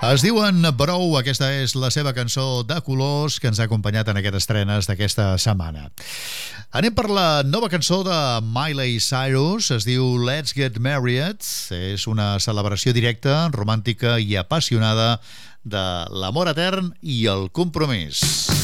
Es diuen Brou, aquesta és la seva cançó de colors que ens ha acompanyat en aquestes estrenes d'aquesta setmana. Anem per la nova cançó de Miley Cyrus, es diu Let's Get Married, és una celebració directa, romàntica i apassionada de l'amor etern i el compromís.